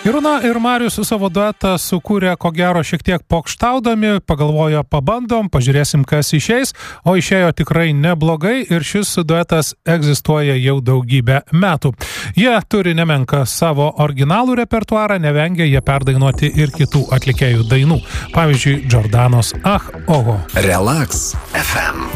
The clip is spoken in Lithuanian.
Irūna ir Marius savo duetą sukūrė, ko gero, šiek tiek pokštaudami, pagalvojo, pabandom, pažiūrėsim, kas išeis, o išėjo tikrai neblogai ir šis duetas egzistuoja jau daugybę metų. Jie turi nemenką savo originalų repertuarą, nevengia jie perdainuoti ir kitų atlikėjų dainų. Pavyzdžiui, Džordanos Ach, oho. Relax FM.